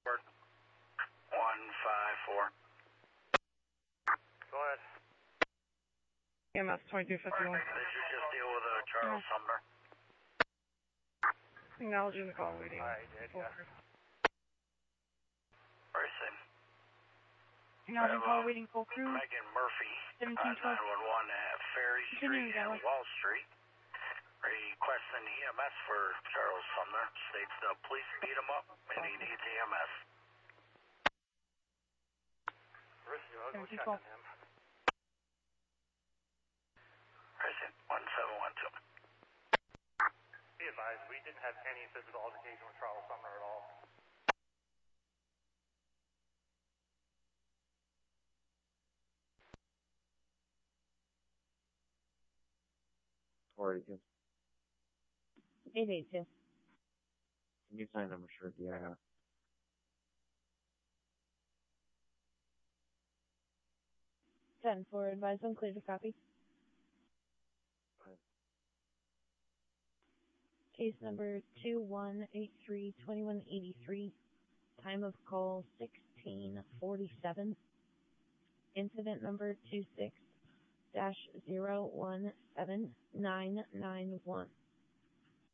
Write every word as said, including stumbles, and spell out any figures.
one five four. Go ahead. E M S twenty-two fifty-one. Did you just deal with uh, Charles Yeah. Sumner? Acknowledging the call waiting. I did, yeah. Racing. Acknowledging call waiting full crew. Megan Murphy, seventeen twelve. nine one one at Ferry Continuing Street down. and Wall Street. Requesting E M S for Charles Sumner. States the police beat him up and he needs E M S. Risky, I'll go seventeen check twelve. on him. Racing, one seven one two. Be advised, we didn't have any physical altercation with Charles Sumner at all. four eighty-two. eight eight two. Can you sign number sure? Yeah. ten four, advise on clear to copy. Right. Case number two one eight three two one eight three. Time of call sixteen forty-seven. Incident number two six dash zero one seven nine nine one.